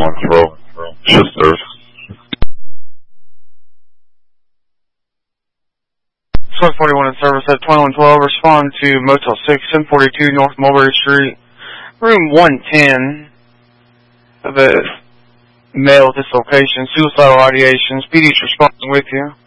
2112. Shift service. Squad 41 in service at 2112. Respond to Motel 6, 1042 North Mulberry Street, room 110 of a male dislocation, suicidal ideations. PD's responding with you.